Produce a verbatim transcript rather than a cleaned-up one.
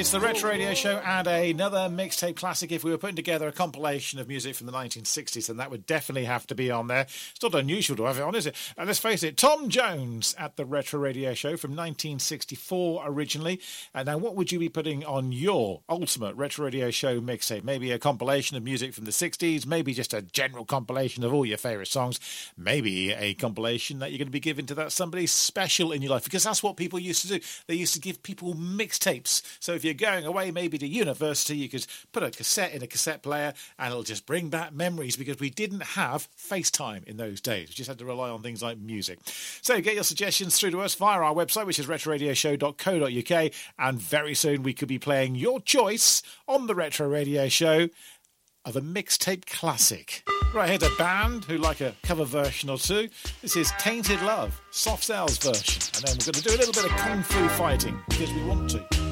It's the Retro Radio Show and another mixtape classic. If we were putting together a compilation of music from the nineteen sixties, then that would definitely have to be on there. It's not unusual to have it on, is it? And let's face it, Tom Jones at the Retro Radio Show from nineteen sixty-four originally. And now what would you be putting on your ultimate Retro Radio Show mixtape? Maybe a compilation of music from the sixties, maybe just a general compilation of all your favourite songs, maybe a compilation that you're going to be giving to that somebody special in your life, because that's what people used to do. They used to give people mixtapes. So if you're going away maybe to university, you could put a cassette in a cassette player and it'll just bring back memories, because we didn't have FaceTime in those days. We just had to rely on things like music. So get your suggestions through to us via our website, which is retro radio show dot co dot uk, and very soon we could be playing your choice on the Retro Radio Show of a mixtape classic. Right, here's a band who like a cover version or two. This is Tainted Love, Soft Cell's version. And then we're going to do a little bit of kung fu fighting, because we want to.